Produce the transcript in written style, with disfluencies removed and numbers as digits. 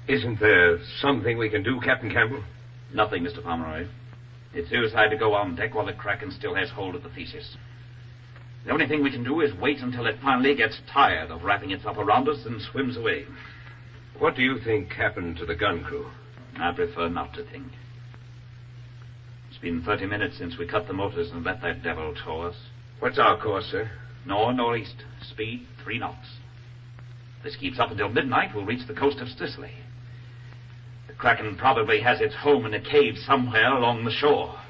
Isn't there something we can do, Captain Campbell? Nothing, Mr. Pomeroy. It's suicide to go on deck while the Kraken still has hold of the Theseus. The only thing we can do is wait until it finally gets tired of wrapping itself around us and swims away. What do you think happened to the gun crew? I prefer not to think. It's been 30 minutes since we cut the motors and let that devil tow us. What's our course, sir? Northeast. Speed 3 knots. If this keeps up until midnight, we'll reach the coast of Sicily. The Kraken probably has its home in a cave somewhere along the shore.